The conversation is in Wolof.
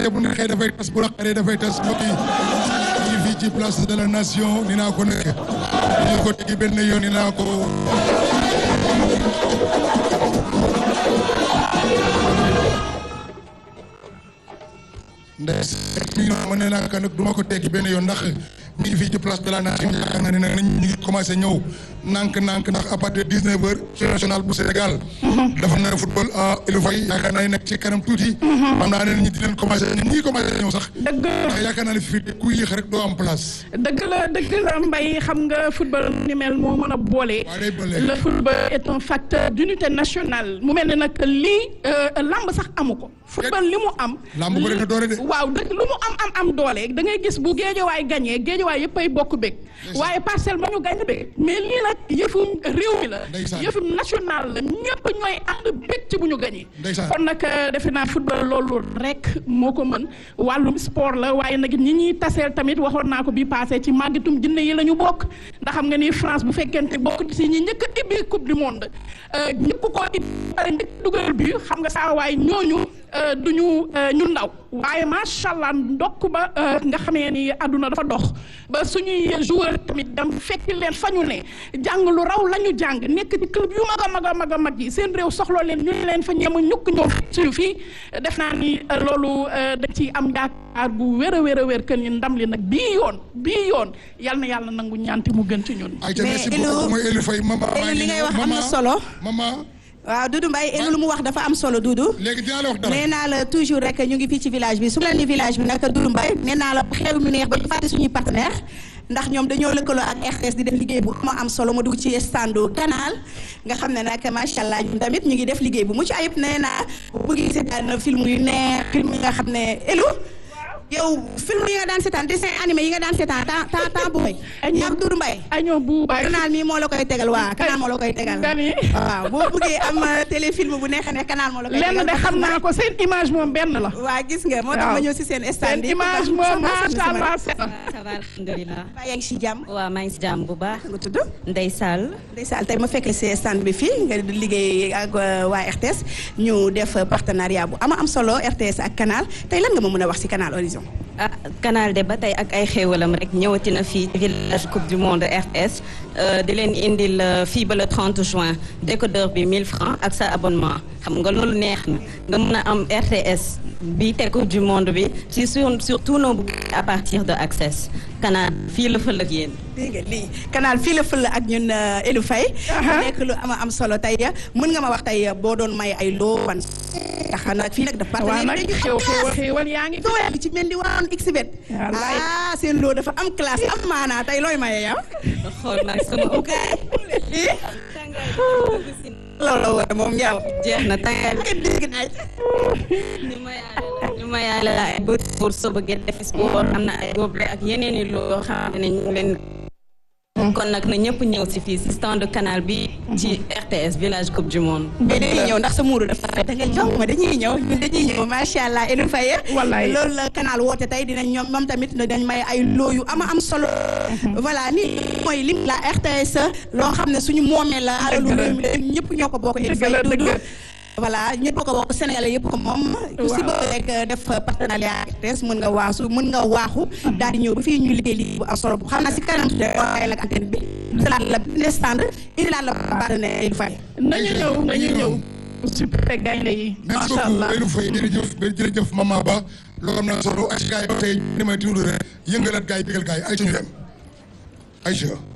bu neexee dafay tas bu naqaree dafay tas mbokk yi ñu ngi fii ci place de la nation ni naa ko nekk ñu ko tegi benn yoon ni naa ko ndes mi ngi ma ne naa ko nag du ma ko teggi benn yoon ndax mi ngi fii ci place de la nation yaakaar naa ne nag ñu ngi commencé ñëw nànk-nànk ndax à partir de 19h national bu Sénégal dafa na football Elou Faye yaakaar naa ne nag ci kanam tuuti xam naa ne ñi di leen commencé ñi commencé ñëw sax dëgg ndax yaakaar naa ne fii ku yéex rek doo am place dëgg la Mbaye xam nga football ni mel moo mën a boole le football est un facteur d'unité nationale mu mel ne nag lii lamb sax amu ko football li mu am lamb bëri na doole de waaw dëgg lu mu am doole da ngay gis bu Géejawaay gagné Géejawaay yëpp ay bokk bég waaye parcelle ba ñu gagné bég mais lii nag yëfu réew mi la yëfu national la ñëpp ñooy ànd bég ci bu ñu gagné kon nag defe naa football loolu rek moo ko mën wàllum sport la waaye nag ñi ñuy taseel tamit waxoon naa ko bi passé ci màggitum jinne yi la ñu bokk ndax xam nga ni France bu fekkente bokk ci ñi njëkk a ibbi coupe du monde ñëpp ko ibbi pare njëkk dugal bi xam nga saa waaye ñooñu duñu ñu ndaw waaye macha allah ndokk ba nga xamee ni àdduna dafa dox ba suñuy joueur tamit dem fekki leen fa ñu ne jàng lu raw la ñu jàng nekk ci club yu mag a mag yi seen réew soxloo leen ñu leen fa ñeema ñukk ñëw suñu fii def naa ni loolu da ci am yaakaar bu wér a wér que ni ndam li nag bii yoon yal na yàlla nangu ñaanti mu gën ci ñun. mais Elou Faye mama li ngay wax am na solo mama waaw Doudou Mbaye lu mu wax dafa am solo Doudou. léegi dinaa la wax dara nee naa la toujours rek ñu ngi fii ci village bi su la ni village bi nag Doudou Mbaye nee naa la xew mi neex ba ñu fàtte suñuy partenaire ndax ñoom dañoo lëkkaloo ak RTS di def liggéey bu am solo ma dugg ci stando canal nga xam ne nag macha allah ñun tamit ñu ngi def liggéey bu mucc ayib nee naa bu bëgg seetaan film yu neex film yi nga xam ne Elou yow film yi nga daan seetaan dessin animé yi nga daan seetaan temps bu may ak Doudou Mbaye añoo bu bay canal mi moo la koy tegal waa canal moo la koy tegal waaw boo bëggee am téléfilm bu neexee ne canal moo la koy tegal lenn de xam naa ko seen image moom benn la waa gis nga moo tax ma ñëw si seen stand seen image moom macha allah ça va alhamdulilah yaa ngi si jàmm waaw maa ngi si jàmm bu baax nga tudd Ndeye Sall tey ma fekk si stand bi fii nga liggéey ak waa RTS ñu def partenariat bu am solo RTS ak canal tey lan nga ma mën a wax si canal Horizon canal de ba tey ak ay xéewalam rek ñëwati na fii village coupe du monde RTS di leen indil fii ba le 30 juin décodeur bi 1000 francs ak sa abonnement xam nga loolu neex na nga mën a am RTS bi te coupe du monde bi sur tous nos bouquets à partir de Access canal fii la fël ak yéen. dégg nga lii canal fii la fël ak ñun Elou Faye nekk lu am solo tey mën nga ma wax tey boo doon may ay loo ban ndax nag fii nag dafa xéewal yaa ngi fi ci mel ni waan xbet seen loo dafa am classe am maanaa tey looy maye yow xool nag sama loolu la moom yow jeex na tàngaay dégg naa ñu ma yàlla ay bët pour soo bëggee def sport am na ay goble ak yeneen i loo yoo xam ne ñu leen kon nag na ñëpp ñëw si fii si stand canal bi ci RTS village coupe du monde mais dañuy ñëw ndax sa muuru dafa da nga jox ma dañuy ñëw macha allah Elou Faye loolu la canal woote tey dinañ ñoom moom tamit dañ may ay loo yu am solo voilà nii mooy lim la RTS loo xam ne suñu moomee la alalu réew mi ñëpp ñoo ko bokk Elou Faye voilà ñëpp ko bokk Sénégalais yëpp ko moom ku si bëgg rek def partenariat RTS mën nga waaxu daal di ñëw ba fii ñu liggéey liggéey bu am solo bu xam naa si kanam waaye nag antenne bi salaat la benn stand indi laat la partenaire Elou Faye nañu ñëw super gaynde yi macha allah merci beaucoup Elou Faye jërëjëf Mama Ba loolu am na solo ay gars yi ba tey ni may tudd rek yëngalaat gars yi bégal gars yi ay ñu dem Aïcha